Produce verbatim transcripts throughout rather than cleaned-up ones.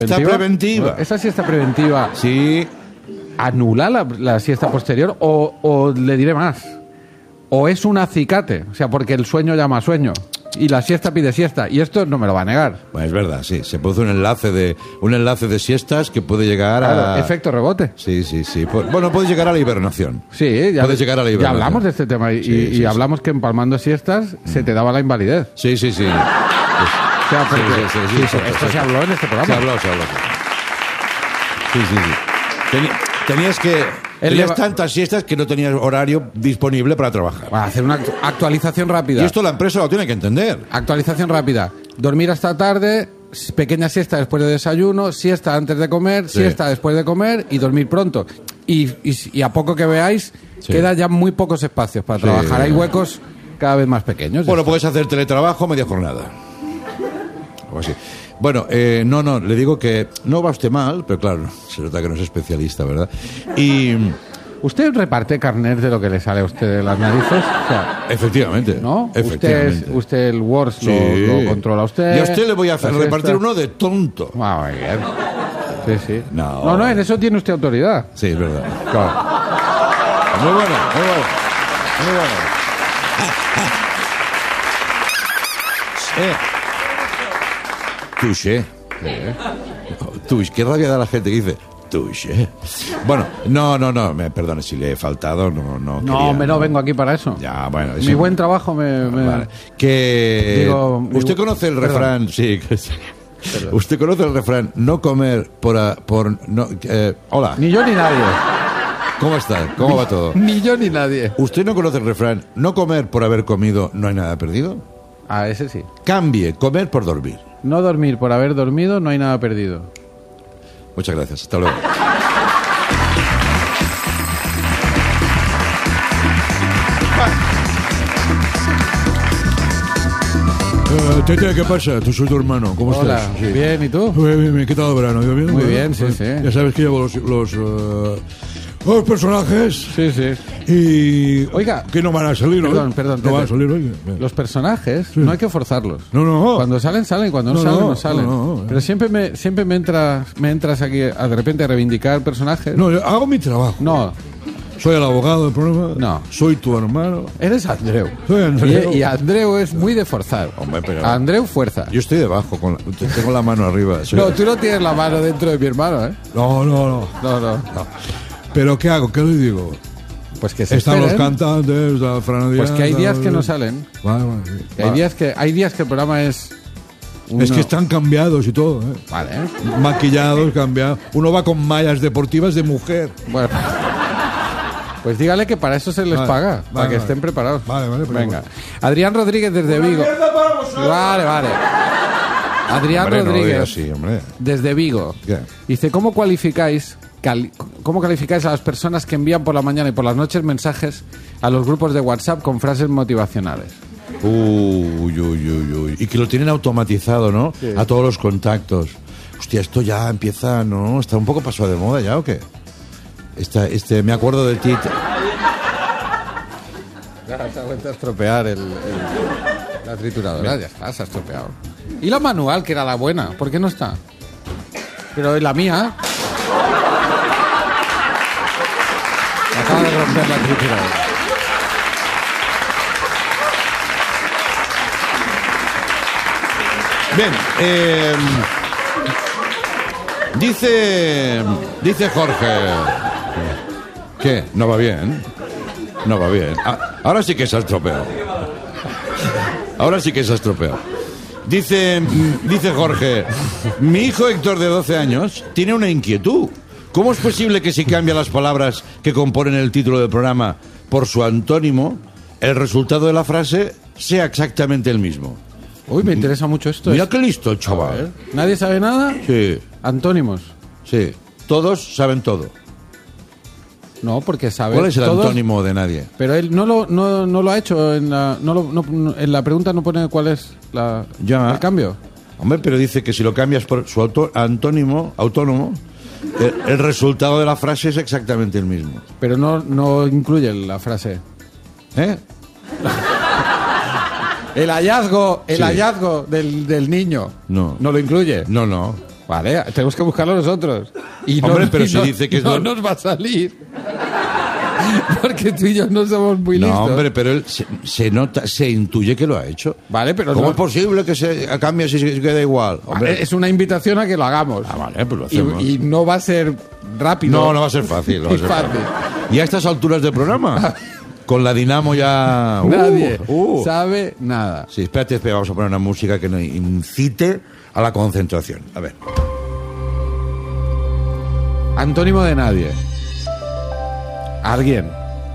Esta preventiva. Esa siesta preventiva. Sí. ¿Anula la, la siesta posterior o, o le diré más? ¿O es un acicate? O sea, porque el sueño llama a sueño y la siesta pide siesta. Y esto no me lo va a negar. Bueno, es verdad, sí. Se produce un enlace de un enlace de siestas que puede llegar a... Claro, efecto rebote. Sí, sí, sí. Bueno, puede llegar a la hibernación. Sí, ya, puedes llegar a la hibernación. Ya hablamos de este tema y, Sí, y, sí, y sí. hablamos que empalmando siestas mm. se te daba la invalidez. Sí, sí, sí. O sea, porque, sí, sí, sí, sí, sí, esto sí. se habló en este programa. Se habló, se habló. Sí, sí, sí. Teni- tenías que... Él Tenías lleva- tantas siestas que no tenías horario disponible para trabajar. Bueno, hacer una actu- actualización rápida. Y esto la empresa lo tiene que entender. Actualización rápida. Dormir hasta tarde, s- pequeña siesta después de desayuno, siesta antes de comer, Sí. siesta después de comer y dormir pronto. Y, y, y a poco que veáis, Sí. queda ya muy pocos espacios para Sí. trabajar. Hay huecos cada vez más pequeños. Bueno, puedes hacer teletrabajo media jornada. O así. Bueno, eh, no, no, le digo que no va usted mal, pero claro, se nota que no es especialista, ¿verdad? Y ¿Usted reparte carnet de lo que le sale a usted de las narices? O sea, efectivamente, ¿no? Usted, efectivamente. es- usted el Word Sí. lo, lo controla usted. Y a usted le voy a hacer la repartir siesta. uno de tonto. Ah, muy bien. Sí, sí. No. no, no, en eso tiene usted autoridad. Sí, es verdad. Claro. Muy bueno, muy bueno. Muy bueno. Eh. Touché. Touché. Qué rabia da la gente que dice touché. Bueno, no, no, no. Me perdone si le he faltado. No, no. No, quería, hombre, no vengo aquí para eso. Ya, bueno. Mi eso- buen trabajo me... me- Vale. Que Digo, mi usted bu- conoce el Perdón. refrán, sí. que sí. Usted conoce el refrán, no comer por a- por no, eh, hola. Ni yo ni nadie. ¿Cómo está? ¿Cómo va todo? Ni yo ni nadie. ¿Usted no conoce el refrán, no comer por haber comido, no hay nada perdido? Ah, ese sí. Cambie, comer por dormir. No dormir por haber dormido, no hay nada perdido. Muchas gracias, hasta luego. Eh, Tete, ¿qué pasa? Tú soy tu hermano, ¿cómo Hola, estás? Sí. bien, ¿y tú? Muy bien, bien, ¿qué tal el verano? ¿Iba bien? Muy Bueno, bien, sí, pues, sí. Ya sabes que llevo los, los, eh, los personajes Sí, sí. y... Oiga. Que no van a salir, ¿no? Perdón, perdón, No van a Tete. salir hoy. Los personajes no hay que forzarlos. No, no. Cuando salen, salen. Cuando no, No, salen, no, no salen. no, no, no. Pero siempre me, siempre me entras, me entras aquí a de repente a reivindicar personajes. No, yo hago mi trabajo. No, Soy el abogado del programa. No. Soy tu hermano. eres Andreu. Soy Andreu. Y, y Andreu es muy de forzar. Hombre, pero- Andreu fuerza. Yo estoy debajo, con la- tengo la mano arriba. Soy- No, tú no tienes la mano dentro de mi hermano, ¿eh? no, no, no. No, no. No. Pero ¿qué hago? ¿Qué le digo? Pues que se Están los esperen. cantantes, la Fran Pues que hay días que no salen. salen. Vale, vale, sí. Que hay Vale. días que hay días que el programa es uno- Es que están cambiados y todo, ¿eh? Vale, ¿eh? Maquillados, cambiados. Uno va con mallas deportivas de mujer. Bueno. Pues dígale que para eso se les Vale, paga, vale, para que vale. estén preparados. Vale, vale, pero Venga. bueno. Adrián Rodríguez desde Vigo. Vale, vale. Adrián Hombre, no lo Rodríguez digas así, hombre. desde Vigo. ¿Qué? Dice, ¿cómo cualificáis cali- cómo calificáis a las personas que envían por la mañana y por las noches mensajes a los grupos de WhatsApp con frases motivacionales? Uy, uy, uy, uy. Y que lo tienen automatizado, ¿no? Sí. A todos los contactos. Hostia, esto ya empieza, ¿no? Está un poco pasado de moda ya, ¿o qué? Esta, este, me acuerdo de ti. Ya se ha vuelto a estropear el, el- la trituradora. Ya está, se ha estropeado. ¿Y la manual, que era la buena? ¿Por qué no está? Pero la mía... Me acaba de romper la trituradora. Bien, eh, dice, dice Jorge. ¿Qué? ¿No va bien? No va bien. Ah, ahora sí que se ha estropeado. Ahora sí que se ha estropeado. Dice, dice Jorge, mi hijo Héctor de doce años tiene una inquietud. ¿Cómo es posible que si cambia las palabras que componen el título del programa por su antónimo, el resultado de la frase sea exactamente el mismo? Uy, me interesa mucho esto. Mira Es- qué listo el chaval. ¿Nadie sabe nada? Sí, Antónimos. sí. Todos saben todo. No, porque sabe... ¿Cuál es el todos- antónimo de nadie? Pero él no lo, no, no lo ha hecho en la... No lo- no- no- en la pregunta no pone cuál es la, Ya. el cambio. Hombre, pero dice que si lo cambias por su auto- antónimo, autónomo, el, el resultado de la frase es exactamente el mismo. Pero no, no incluye la frase. ¿Eh? El hallazgo, el Sí. hallazgo del, del niño. No. No lo incluye. No, no. Vale, tenemos que buscarlo nosotros. Y Hombre, no, pero y si no- dice que es no no- nos va a salir. Porque tú y yo no somos muy No, listos. hombre, pero él se, se nota, se intuye que lo ha hecho. Vale, pero ¿Cómo no- es posible que se cambie si se queda igual? Hombre. Es una invitación a que lo hagamos. Ah, vale, pues lo hacemos. y, y no va a ser rápido. No, no va a ser fácil. No va a Ni ser fácil. Y a estas alturas del programa, con la Dinamo ya... uh, Nadie uh. sabe nada. Sí, espérate, espérate, vamos a poner una música que nos incite a la concentración. A ver. Antónimo de nadie. Alguien.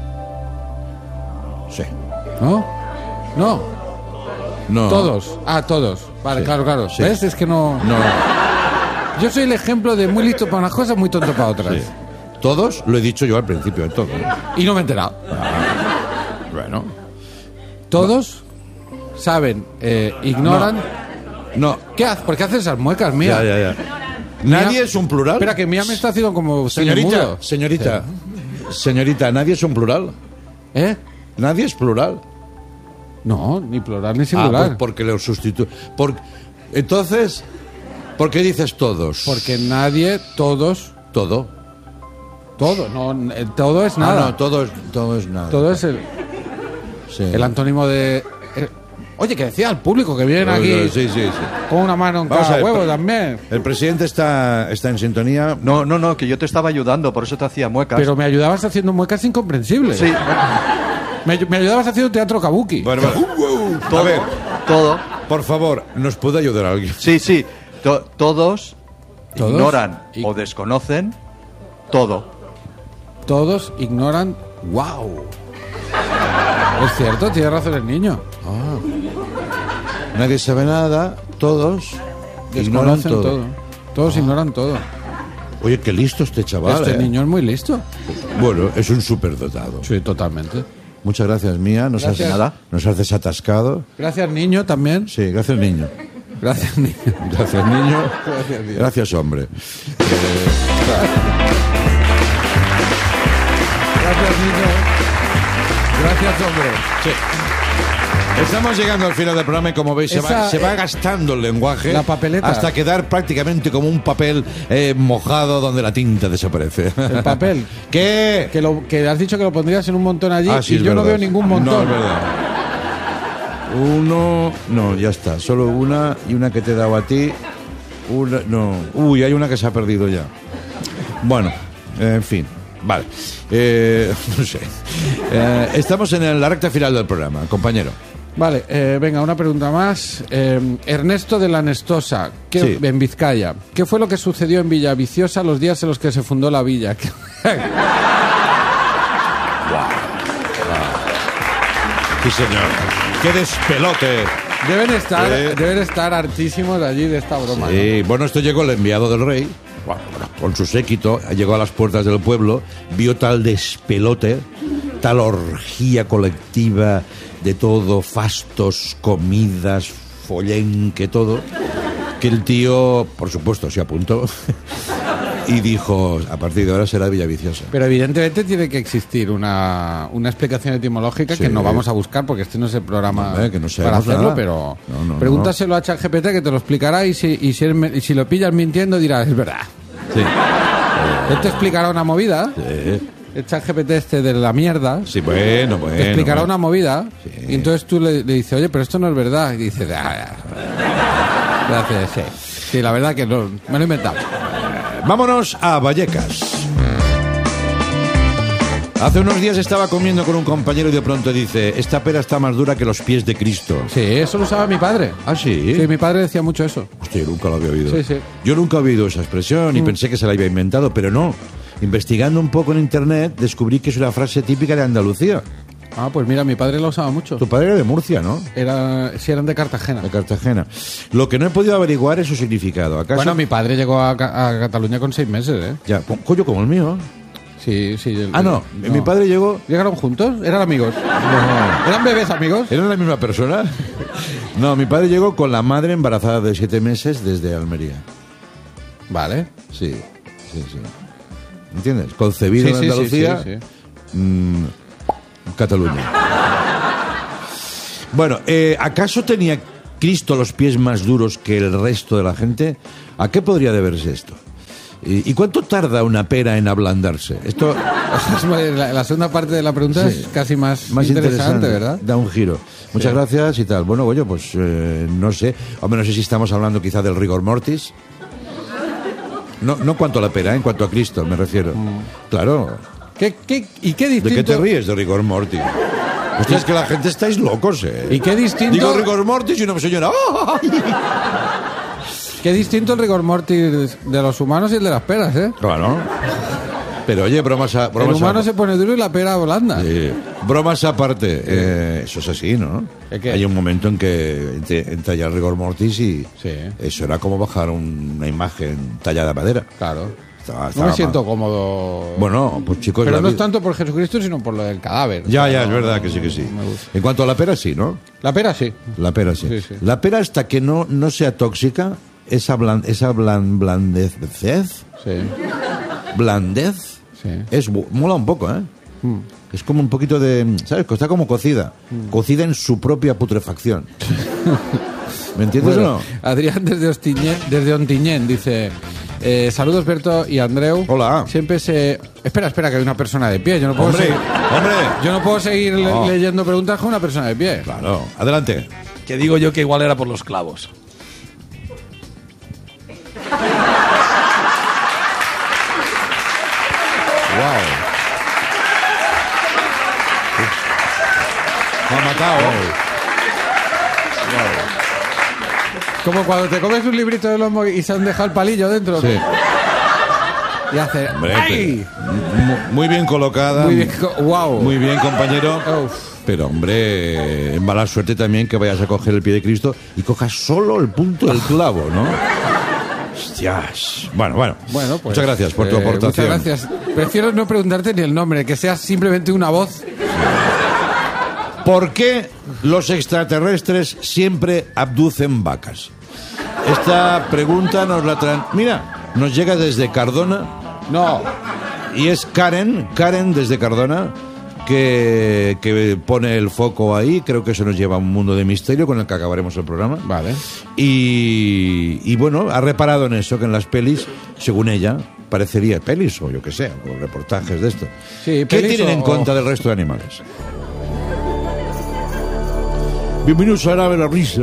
Sí. ¿No? No. No. Todos. Ah, todos. Vale, Sí. claro, claro. Sí. ¿Ves? Es que no... No. Yo soy el ejemplo de muy listo para unas cosas, muy tonto para otras. Sí. Todos, lo he dicho yo al principio de todo. Y no me he enterado. Bueno. Todos saben, eh, ignoran... No. ¿Qué haces? ¿Por qué haces esas muecas, mía? Ya, ya, ya. ¿Nadie es un plural? Espera, que mía me está haciendo como... Señorita, mudo. señorita, señorita, ¿nadie es un plural? ¿Eh? ¿Nadie es plural? No, ni plural ni Ah, singular. pues porque lo sustituye. Por... Entonces, ¿por qué dices todos? Porque nadie, todos, Todo. todo, no, eh, todo es Ah, nada. no, todo es, todo es nada. Todo es el, Sí. el antónimo de... eh, oye, que decía al público que vienen aquí Sí, sí, sí. con una mano en Vamos cada a ver, huevo pero- también. El presidente está, está en sintonía. No, no, no, que yo te estaba ayudando, por eso te hacía muecas. Pero me ayudabas haciendo muecas incomprensibles. Sí, Me, me ayudabas haciendo teatro kabuki. Bueno, bueno. todo, A ver, todo. por favor, ¿nos puede ayudar alguien? Sí, sí, to- todos, ¿Todos? ignoran Y- o desconocen todo. Todos ignoran... ¡Wow! Es cierto, tiene razón el niño. Nadie sabe nada, todos ignoran Desconocen todo. todo. Todos ignoran todo. Oye, qué listo este chaval. este ¿eh? niño es muy listo. Bueno, es un superdotado. Sí, totalmente. Muchas gracias, Mía. Nos Gracias. has, nos has desatascado. Gracias, niño, también. Sí, gracias, niño. Gracias, niño. Gracias, niño. Gracias, niño. Gracias, hombre. Gracias, niño. Gracias, hombre. Sí. Estamos llegando al final del programa y como veis se va, Esa, se va eh, gastando el lenguaje la papeleta. hasta quedar prácticamente como un papel eh, mojado donde la tinta desaparece. El papel. ¿Qué? Que, lo, que has dicho que lo pondrías en un montón allí Ah, sí, y es yo no verdad. veo ningún No, montón. es verdad. Uno, no, ya está. Solo una y una que te he dado a ti. Una, no. Uy, hay una que se ha perdido ya. Bueno, en fin. Vale. Eh, no sé. Eh, estamos en la recta final del programa, compañero. Vale, eh, venga, una pregunta más. Eh, Ernesto de la Nestosa, ¿qué- Sí. en Vizcaya. ¿Qué fue lo que sucedió en Villaviciosa los días en los que se fundó la villa? Sí, señor. ¡Qué despelote! Deben estar, Eh. deben estar hartísimos allí de esta broma. ¿no? Sí, bueno, esto llegó el enviado del rey, bueno, con su séquito, llegó a las puertas del pueblo, vio tal despelote, tal orgía colectiva de todo, fastos, comidas, follenque, todo, que el tío, por supuesto, se apuntó y dijo, a partir de ahora será Villaviciosa. Pero evidentemente tiene que existir una, una explicación etimológica Sí. que no vamos a buscar porque este no es el programa Hombre, que no para sabemos hacerlo, nada. pero No, no, pregúntaselo a ChatGPT que te lo explicará y si, y si, él me- y si lo pillas mintiendo dirá, es verdad. Sí, Él te explicará una movida, sí, el ChatGPT este de la mierda, sí, bueno, bueno. te explicará bueno. una movida Sí. y entonces tú le, le dices, oye, pero esto no es verdad. Y dice, ah, ya. Gracias, sí. Sí, la verdad que no, me lo he inventado. Vámonos a Vallecas. Hace unos días estaba comiendo con un compañero y de pronto dice, esta pera está más dura que los pies de Cristo. Sí, eso lo usaba mi padre. ¿Ah, sí? Sí, mi padre decía mucho eso. Hostia, yo nunca lo había oído. Sí, sí. Yo nunca he oído esa expresión y pensé que se la había inventado, pero no. Investigando un poco en internet, descubrí que es una frase típica de Andalucía. Ah, pues mira, mi padre lo usaba mucho. Tu padre era de Murcia, ¿no? Era, si eran de Cartagena. De Cartagena. Lo que no he podido averiguar es su significado. ¿Acaso? Bueno, mi padre llegó a, Ca- a Cataluña con seis meses, ¿eh? Ya, co- coño, como el mío. Sí, sí. el- Ah, no. Mi padre llegó... ¿Llegaron juntos? ¿Eran amigos? No. ¿Eran bebés amigos? ¿Era la misma persona? No, mi padre llegó con la madre embarazada de siete meses desde Almería. Vale. Sí, sí, sí. ¿Entiendes? Concebido Sí, en sí, sí, Andalucía, sí, sí. mm, Cataluña. Bueno, eh, ¿acaso tenía Cristo los pies más duros que el resto de la gente? ¿A qué podría deberse esto? ¿Y, y cuánto tarda una pera en ablandarse? Esto La, la segunda parte de la pregunta Sí. es casi más, más interesante, interesante, ¿verdad? Da un giro. Muchas Sí. gracias y tal. Bueno, oye, pues eh, no sé. Hombre, no sé si estamos hablando quizá del rigor mortis. No, no cuanto a la pera, en cuanto a Cristo me refiero. Claro. ¿Qué, qué, ¿Y qué ¿De distinto? qué te ríes de rigor mortis? Ustedes que la gente estáis locos, ¿eh? ¿Y qué distinto? Digo rigor mortis y una señora... ¡ay! Qué distinto el rigor mortis de los humanos y el de las peras, ¿eh? Claro. Pero oye, bromas a... El Bromas humano a- se pone duro y la pera blanda. Eh, bromas aparte, eh, eso es así, ¿no? ¿El qué? Hay un momento en que ent- entra ya el rigor mortis y Sí. eso era como bajar un- una imagen tallada de madera. Claro. Estaba- No estaba me siento mal. cómodo. Bueno, pues chicos... Pero la no es vida- tanto por Jesucristo, sino por lo del cadáver. Ya, O sea, ya, es no- verdad que sí, que sí. no me gusta. En cuanto a la pera, sí, ¿no? La pera sí. La pera, sí. Sí, sí. La pera, hasta que no, no sea tóxica, esa, blan, esa blan, blandez... Sí. Blandez... Sí. Es, bu- mola un poco, ¿eh? Es como un poquito de... ¿Sabes? Está como cocida. Cocida en su propia putrefacción. ¿Me entiendes Bueno, o no? Adrián desde Ostiñén, desde Ontinyent dice: eh, saludos Berto y Andreu. Hola. Siempre se. Espera, espera, que hay una persona de pie. Yo no puedo Hombre, seguir. hombre. Yo no puedo seguir le- No. leyendo preguntas con una persona de pie. Claro. Adelante. Que digo yo que igual era por los clavos. Wow. Me ha matado. Como cuando te comes un librito de lomo y se han dejado el palillo dentro. Sí. Y hace. Hombre, ¡Ay! mu- muy bien colocada. Muy bien. co- ¡Wow! Muy bien, compañero. Uf. Pero, hombre, en mala suerte también que vayas a coger el pie de Cristo y cojas solo el punto del clavo, ¿no? Hostias. Bueno, bueno. Bueno, pues. Muchas gracias por tu eh, aportación. Muchas gracias. Prefiero no preguntarte ni el nombre, que sea simplemente una voz. ¿Por qué los extraterrestres siempre abducen vacas? Esta pregunta nos la traen... Mira, nos llega desde Cardona No. y es Karen, Karen desde Cardona, que, que pone el foco ahí. Creo que eso nos lleva a un mundo de misterio con el que acabaremos el programa. Vale. Y, y bueno, ha reparado en eso, que en las pelis, según ella, parecería pelis o yo que sé, o reportajes de esto. Sí, ¿Qué pelis tienen en o- contra del resto de animales? Bienvenidos a Árabe la risa.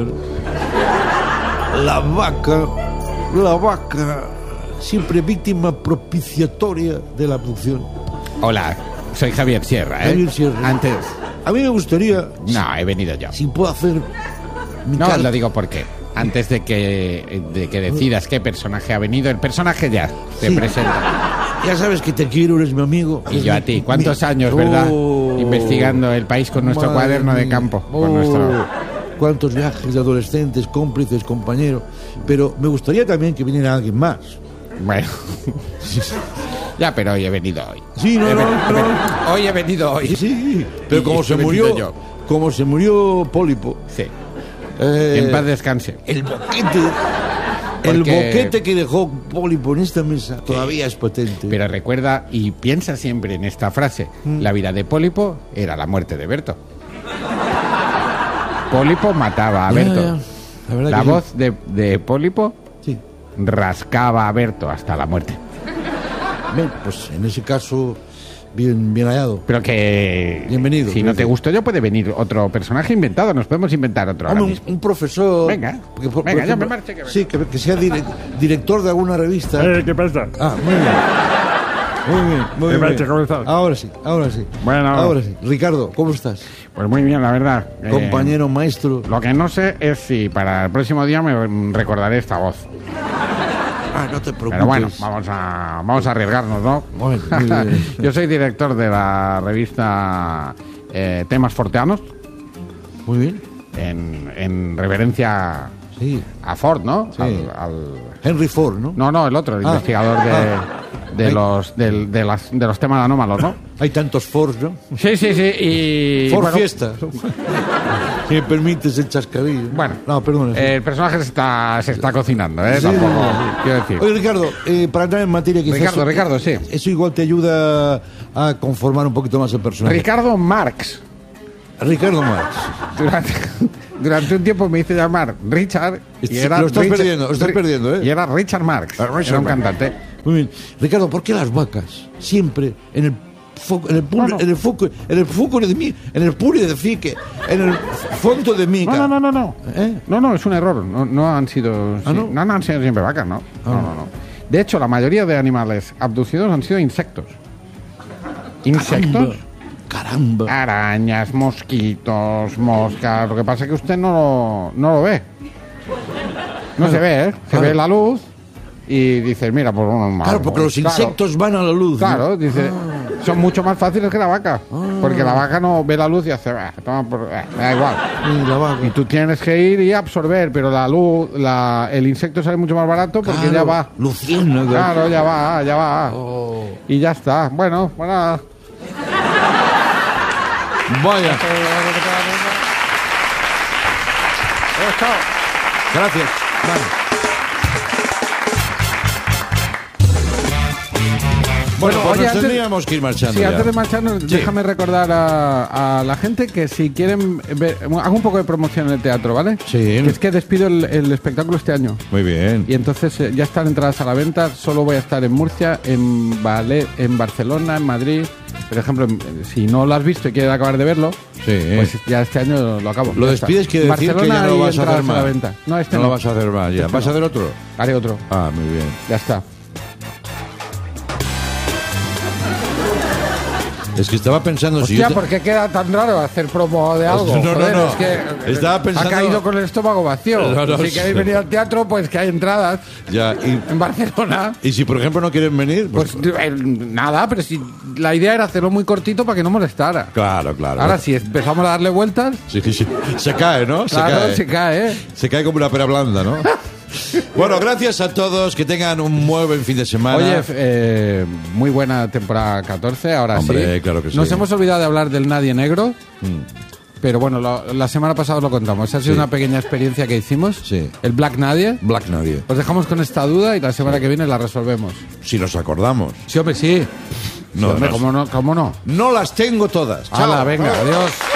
La vaca, la vaca, siempre víctima propiciatoria de la abducción. Hola, soy Javier Sierra, ¿eh? Javier Sierra. Antes. A mí me gustaría, No, he venido yo. si puedo hacer mi No, carta- lo digo porque antes de que, de que decidas qué personaje ha venido, el personaje ya te Sí. presenta. Ya sabes que te quiero, eres mi amigo. Y yo a ti. ¿Cuántos Mi- años, verdad? Oh, Investigando el país con nuestro madre cuaderno de mía. campo. Oh, Con nuestro... Cuántos viajes de adolescentes, cómplices, compañeros. Pero me gustaría también que viniera alguien más. Bueno. Ya, pero hoy he venido hoy. Sí, no, He no, venido- no. he venido- Hoy he venido hoy. Sí, sí. Pero Y- como y se he venido murió, yo. como se murió Pólipo, Sí. eh, En paz descanse. el boquete, el Porque- boquete que dejó Pólipo en esta mesa todavía es potente. Pero recuerda y piensa siempre en esta frase. Mm. La vida de Pólipo era la muerte de Berto. Pólipo mataba a Ya, Berto. ya. La verdad La que sí. voz de, de Pólipo Sí. rascaba a Berto hasta la muerte. Bien, pues en ese caso, bien, bien hallado. Pero que... Bienvenido, Si no te gracias. gustó yo, puede venir otro personaje inventado. Nos podemos inventar otro ahora Hombre, mismo. un, un profesor. Venga, que por- por venga, yo ejemplo, me marcho que venga. Sí, que, que sea dire- director de alguna revista. ¿Qué pasa? Ah, muy bien. Muy bien, muy ¿Qué bien. pasa? ¿Cómo estás? Ahora sí, ahora sí. Bueno. Ahora sí. Ricardo, ¿cómo estás? Pues muy bien, la verdad. Eh, Compañero, maestro. Lo que no sé es si para el próximo día me recordaré esta voz. Ah, no te preocupes. Pero bueno, vamos a, vamos a arriesgarnos, ¿no? Bueno, muy bien. Yo soy director de la revista eh, Temas Forteanos, Muy bien. en, en reverencia Sí. a Ford, ¿no? Sí. Al- al- Henry Ford, ¿no? no, no, el otro, el Ah, investigador de, ah. de, Ay. los, del- de, las, de los temas anómalos, ¿no? Hay tantos Fords, ¿no? Sí, sí, sí. Y, Ford bueno, Fiesta. Si me permites el chascarrillo. Bueno, No, perdón. el personaje se está, se está cocinando, ¿eh? Sí, Tampoco, sí, sí. quiero decir. Oye, Ricardo, eh, para entrar en materia quizás... Ricardo, eso- Ricardo, sí. Eso igual te ayuda a conformar un poquito más el personaje. Ricardo Marx. Ricardo Marx. Durante, durante un tiempo me hice llamar Richard y Sí, era lo estás Richard- perdiendo, lo estás Ri- perdiendo, ¿eh? Y era Richard Marx, Ah, Richard era un Marx. cantante. Muy bien. Ricardo, ¿por qué las vacas siempre en el foco, en el puro, No, no. en el foco, en el foco de mí, en el puri de fique, en el fondo de mica? No, no, no, no, no. ¿Eh? No, no, es un error. No, no han sido. ¿Ah, sí, no? no? no han sido siempre vacas, ¿no? No, no, no. De hecho, la mayoría de animales abducidos han sido insectos. ¿Insectos? Caramba. Arañas, mosquitos, moscas. Lo que pasa es que usted no lo, no lo ve. No se ve, ¿eh? Se claro. ve la luz y dice, mira, pues un Claro, porque los insectos van a la luz. ¿no? Claro, dice, son mucho más fáciles que la vaca. Porque la vaca no ve la luz y hace, "Ah, toma por- eh, me da igual. Y la vaca. Y tú tienes que ir y absorber, pero la luz, la, el insecto sale mucho más barato porque Claro, ya va. luciérnaga. Claro, ya va, ya va. Oh. Y ya está. Bueno, pues nada. Vaya. Gracias. Bueno, Bueno, pues oye, nos antes- tendríamos que ir marchando Sí, ya. antes de marcharnos, Sí. déjame recordar a, a la gente que si quieren ver, hago un poco de promoción en el teatro, ¿vale? Sí. Que es que despido el, el espectáculo este año. Muy bien. Y entonces eh, ya están entradas a la venta. Solo voy a estar en Murcia, en, Vale- en Barcelona, en Madrid. Por ejemplo, en- si no lo has visto y quieres acabar de verlo, Sí. pues ya este año lo acabo. Lo Ya está. despides quiere decir que Barcelona ya no hay vas a entradas hacer la más. venta. No, este no no. lo vas a hacer más ya. Este ¿Vas a no. hacer otro? Haré otro. Ah, muy bien. Ya está. Es que estaba pensando si Hostia, yo te- ¿por qué queda tan raro hacer promo de algo? No, no, Joder, no. es que Estaba pensando- ha caído con el estómago vacío. No, no, si sí. queréis venir al teatro, pues que hay entradas ya y, en Barcelona. y si por ejemplo no quieren venir, pues, Pues eh, nada, pero si la idea era hacerlo muy cortito para que no molestara. claro, claro. Ahora, si empezamos a darle vueltas, Sí, sí. Se cae, ¿no? Se claro, cae. se cae, ¿eh? Se cae como una pera blanda, ¿no? Bueno, gracias a todos, que tengan un muy buen fin de semana. Oye, eh, muy buena temporada catorce, ahora Hombre, sí. claro que sí. Nos hemos olvidado de hablar del Nadie Negro, pero bueno, lo- la semana pasada os lo contamos. Ha sido Sí. una pequeña experiencia que hicimos. Sí. El Black Nadie. Black Nadie. Os dejamos con esta duda y la semana que viene la resolvemos. Si nos acordamos. Sí, hombre, sí. No, Sí, hombre, no. ¿cómo no? ¿Cómo no? No las tengo todas. Chao. Hala, venga, adiós.